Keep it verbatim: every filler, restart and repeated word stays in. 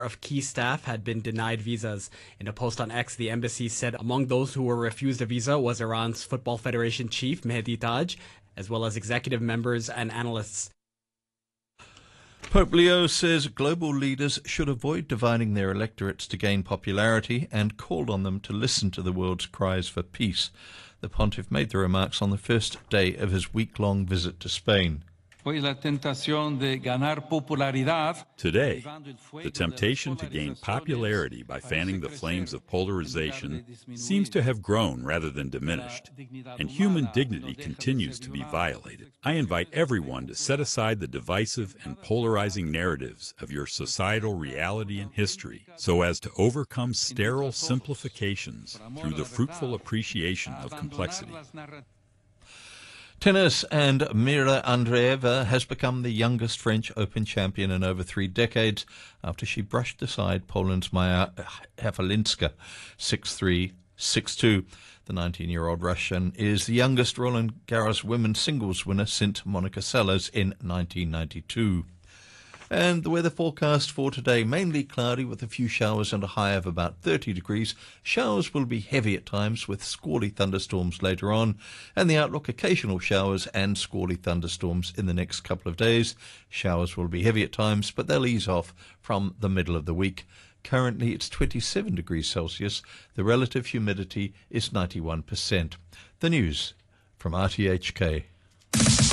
of key staff had been denied visas. In a post on X, the embassy said among those who were refused a visa was Iran's Football Federation chief, Mehdi Taj, as well as executive members and analysts. Pope Leo says global leaders should avoid dividing their electorates to gain popularity and called on them to listen to the world's cries for peace. The pontiff made the remarks on the first day of his week-long visit to Spain. Today, the temptation to gain popularity by fanning the flames of polarization seems to have grown rather than diminished, and human dignity continues to be violated. I invite everyone to set aside the divisive and polarizing narratives of your societal reality and history so as to overcome sterile simplifications through the fruitful appreciation of complexity. Tennis, and Mira Andreeva has become the youngest French Open champion in over three decades after she brushed aside Poland's Maja Hafelinska six three, six two. The nineteen-year-old Russian is the youngest Roland Garros women's singles winner since Monica Seles in nineteen ninety-two. And the weather forecast for today, mainly cloudy with a few showers and a high of about thirty degrees. Showers will be heavy at times with squally thunderstorms later on. And the outlook, occasional showers and squally thunderstorms in the next couple of days. Showers will be heavy at times, but they'll ease off from the middle of the week. Currently it's twenty-seven degrees Celsius. The relative humidity is ninety-one percent. The news from R T H K.